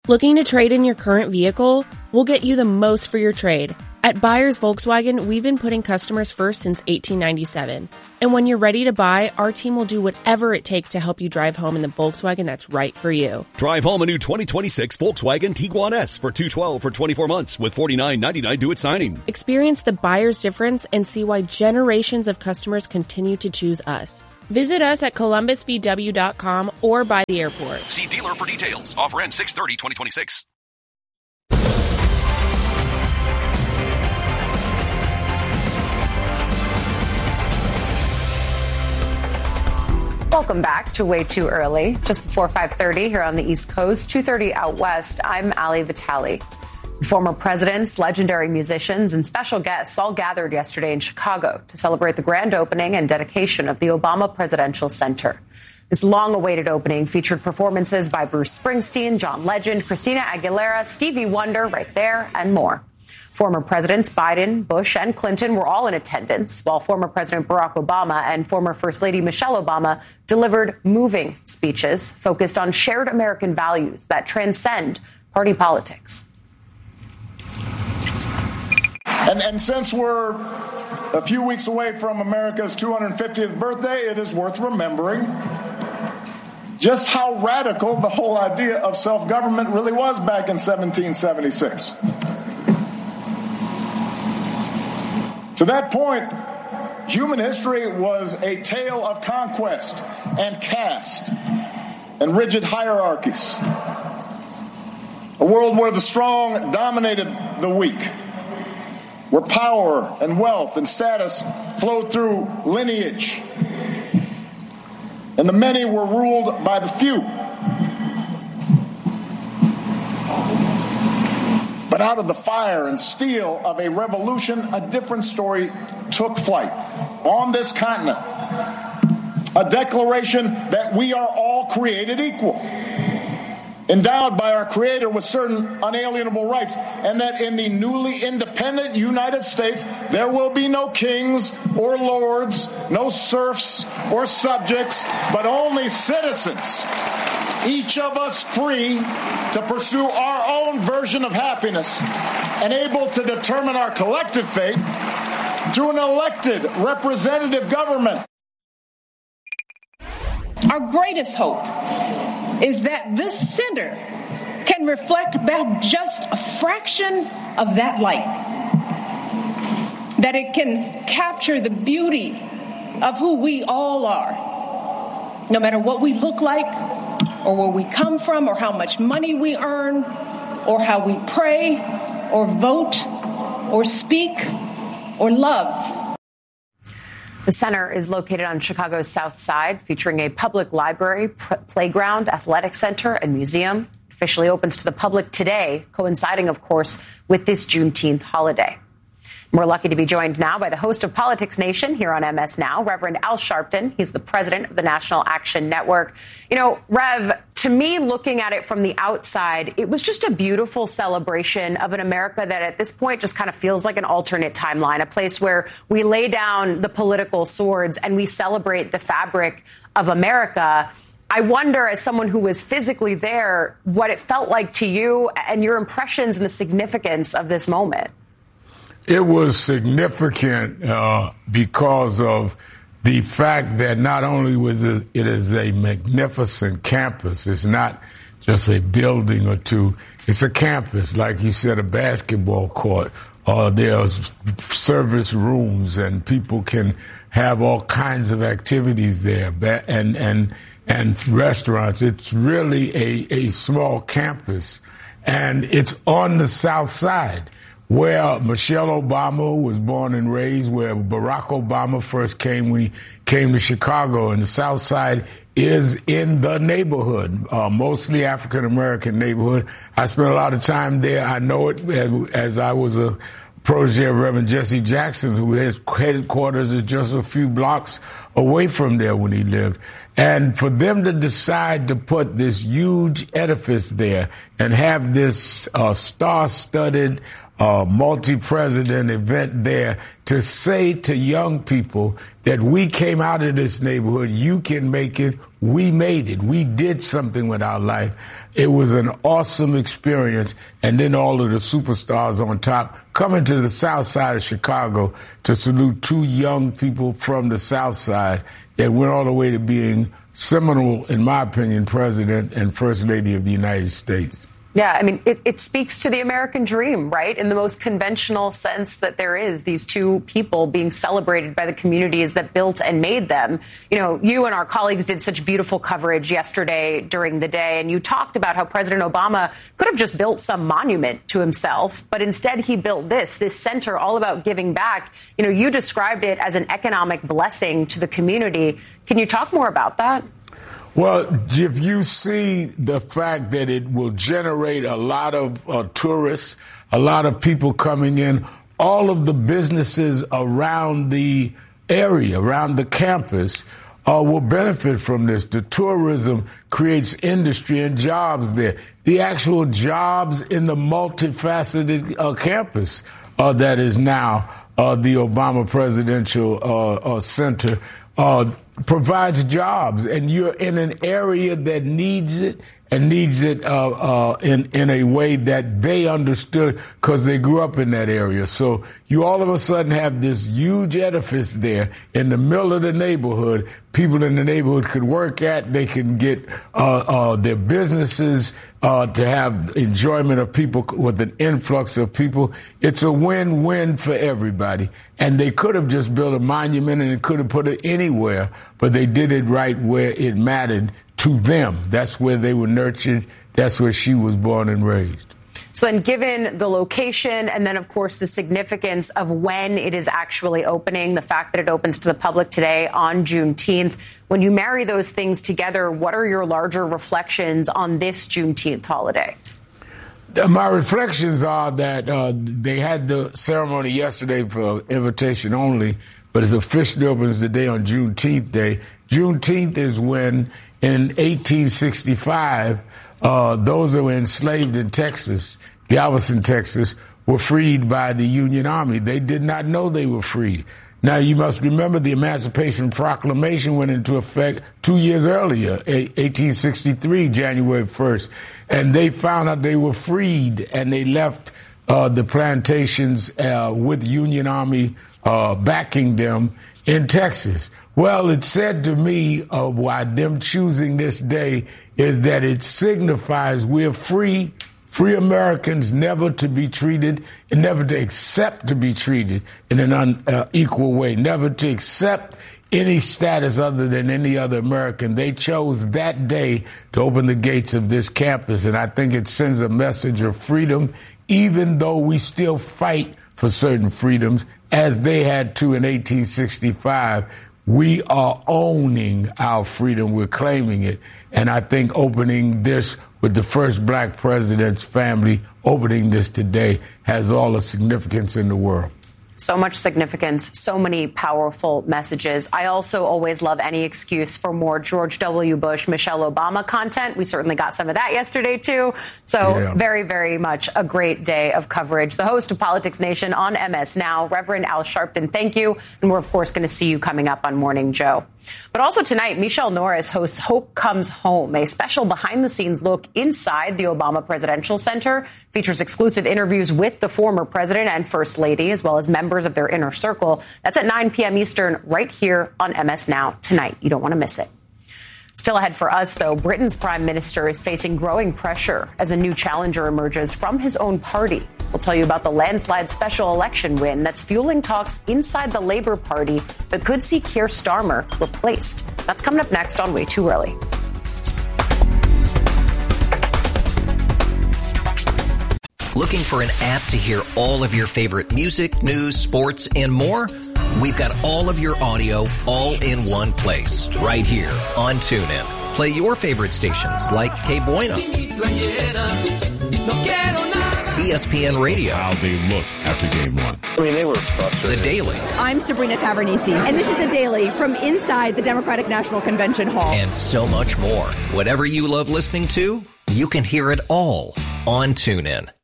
Looking to trade in your current vehicle? We'll get you the most for your trade. At Buyers Volkswagen, we've been putting customers first since 1897. And when you're ready to buy, our team will do whatever it takes to help you drive home in the Volkswagen that's right for you. Drive home a new 2026 Volkswagen Tiguan S for $212 for 24 months with $49.99 due at signing. Experience the buyer's difference and see why generations of customers continue to choose us. Visit us at columbusvw.com or by the airport. See dealer for details. Offer ends 6/30/2026. Welcome back to Way Too Early. Just before 5:30 here on the East Coast, 2:30 out west, I'm Ali Vitale. Former presidents, legendary musicians, and special guests all gathered yesterday in Chicago to celebrate the grand opening and dedication of the Obama Presidential Center. This long-awaited opening featured performances by Bruce Springsteen, John Legend, Christina Aguilera, Stevie Wonder, right there, and more. Former Presidents Biden, Bush, and Clinton were all in attendance, while former President Barack Obama and former First Lady Michelle Obama delivered moving speeches focused on shared American values that transcend party politics. And since we're a few weeks away from America's 250th birthday, it is worth remembering just how radical the whole idea of self-government really was back in 1776. To that point, human history was a tale of conquest and caste and rigid hierarchies. A world where the strong dominated the weak, where power and wealth and status flowed through lineage, and the many were ruled by the few. But out of the fire and steel of a revolution, a different story took flight on this continent. A declaration that we are all created equal, endowed by our Creator with certain unalienable rights, and that in the newly independent United States, there will be no kings or lords, no serfs or subjects, but only citizens, each of us free to pursue our own version of happiness and able to determine our collective fate through an elected representative government. Our greatest hope is that this center can reflect back just a fraction of that light. That it can capture the beauty of who we all are, no matter what we look like, or where we come from, or how much money we earn, or how we pray, or vote, or speak, or love. The center is located on Chicago's South Side, featuring a public library, playground, athletic center, and museum. It officially opens to the public today, coinciding, of course, with this Juneteenth holiday. We're lucky to be joined now by the host of Politics Nation here on MS Now, Reverend Al Sharpton. He's the president of the National Action Network. You know, Rev, to me, looking at it from the outside, it was just a beautiful celebration of an America that at this point just kind of feels like an alternate timeline, a place where we lay down the political swords and we celebrate the fabric of America. I wonder, as someone who was physically there, what it felt like to you and your impressions and the significance of this moment. It was significant because of the fact that not only was it is a magnificent campus, it's not just a building or two, it's a campus, like you said, a basketball court, there's service rooms, and people can have all kinds of activities there, and restaurants. It's really a small campus, and it's on the South Side, where Michelle Obama was born and raised, where Barack Obama first came when he came to Chicago. And the South Side is in the neighborhood, mostly African-American neighborhood. I spent a lot of time there. I know it as I was a protege of Reverend Jesse Jackson, who his headquarters is just a few blocks away from there when he lived. And for them to decide to put this huge edifice there and have this star-studded multi-president event there to say to young people that we came out of this neighborhood, you can make it, we made it, we did something with our life. It was an awesome experience. And then all of the superstars on top coming to the south side of Chicago to salute two young people from the south side that went all the way to being seminal, in my opinion, President and First Lady of the United States. Yeah, I mean, it speaks to the American dream, right? In the most conventional sense that there is, these two people being celebrated by the communities that built and made them. You know, you and our colleagues did such beautiful coverage yesterday during the day, and you talked about how President Obama could have just built some monument to himself, but instead he built this center all about giving back. You know, you described it as an economic blessing to the community. Can you talk more about that? Well, if you see the fact that it will generate a lot of tourists, a lot of people coming in, all of the businesses around the area, around the campus, will benefit from this. The tourism creates industry and jobs there. The actual jobs in the multifaceted campus that is now the Obama Presidential Center provides jobs, and you're in an area that needs it and needs it in a way that they understood because they grew up in that area. So you all of a sudden have this huge edifice there in the middle of the neighborhood. People in the neighborhood could work at, they can get their businesses to have enjoyment of people with an influx of people. It's a win-win for everybody. And they could have just built a monument and they could have put it anywhere, but they did it right where it mattered to them. That's where they were nurtured. That's where she was born and raised. So then, given the location and then, of course, the significance of when it is actually opening, the fact that it opens to the public today on Juneteenth, when you marry those things together, what are your larger reflections on this Juneteenth holiday? My reflections are that they had the ceremony yesterday for invitation only, but it officially opens today on Juneteenth Day. Juneteenth is when, in 1865, those that were enslaved in Texas, Galveston, Texas, were freed by the Union Army. They did not know they were freed. Now, you must remember the Emancipation Proclamation went into effect 2 years earlier, 1863, January 1st, and they found out they were freed, and they left the plantations with Union Army backing them in Texas. Well, it said to me why them choosing this day is that it signifies we're free Americans, never to be treated and never to accept to be treated in an unequal way, never to accept any status other than any other American. They chose that day to open the gates of this campus, and I think it sends a message of freedom, even though we still fight for certain freedoms, as they had to in 1865. We are owning our freedom. We're claiming it. And I think opening this with the first black president's family, opening this today, has all the significance in the world. So much significance, so many powerful messages. I also always love any excuse for more George W. Bush, Michelle Obama content. We certainly got some of that yesterday, too. So very, very much a great day of coverage. The host of Politics Nation on MS Now, Reverend Al Sharpton, thank you. And we're, of course, going to see you coming up on Morning Joe. But also tonight, Michelle Norris hosts Hope Comes Home, a special behind-the-scenes look inside the Obama Presidential Center. Features exclusive interviews with the former president and first lady, as well as members of their inner circle. That's at 9 p.m. Eastern, right here on MS Now tonight. You don't want to miss it. Still ahead for us, though, Britain's prime minister is facing growing pressure as a new challenger emerges from his own party. We'll tell you about the landslide special election win that's fueling talks inside the Labour Party that could see Keir Starmer replaced. That's coming up next on Way Too Early. Looking for an app to hear all of your favorite music, news, sports, and more? We've got all of your audio all in one place, right here on TuneIn. Play your favorite stations like Que Bueno, ESPN Radio. How they looked after game one. I mean, they were frustrated. The Daily. I'm Sabrina Tavernisi, and this is The Daily from inside the Democratic National Convention Hall. And so much more. Whatever you love listening to, you can hear it all on TuneIn.